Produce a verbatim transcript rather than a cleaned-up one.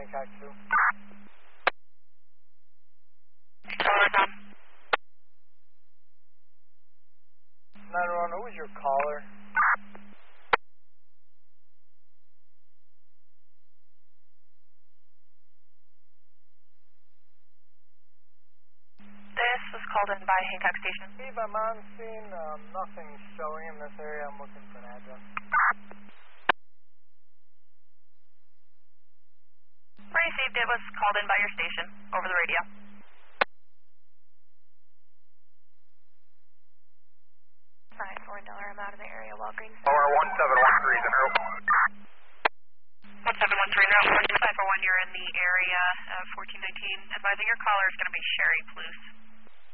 Hancock two. nine one, who was your caller? This was called in by Hancock Station. Steve, I'm on scene. Um, nothing's showing in this area. I'm looking for an address. Received. It was called in by your station over the radio. Sign for Miller. I'm out of the area. Walgreens. O R one seven one three is en route. one seven one three en route. fourteen five four one, you're in the area. Uh, fourteen nineteen. Advising your caller is going to be Sherry Plouffe.